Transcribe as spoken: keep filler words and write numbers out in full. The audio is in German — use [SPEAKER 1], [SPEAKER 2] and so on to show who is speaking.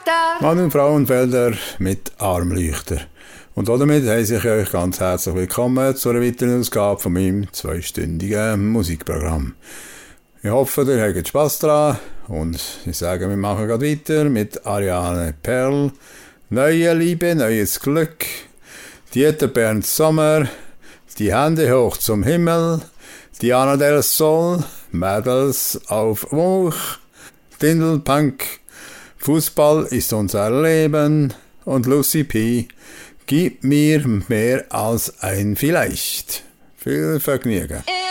[SPEAKER 1] Mann und Frauenfelder mit Armleuchter. Und damit heiße ich euch ganz herzlich willkommen zu einer weiteren Ausgabe von meinem zweistündigen Musikprogramm. Ich hoffe, ihr habt Spass dran und ich sage, wir machen gerade weiter mit Ariane Perl, Neue Liebe, neues Glück, Dieter Bernd Sommer, Die Hände hoch zum Himmel, Diana del Sol, Mädels auf Wuch, Dindelpunk, Fußball ist unser Leben und Lucy P. Gib mir mehr als ein Vielleicht. Viel Vergnügen.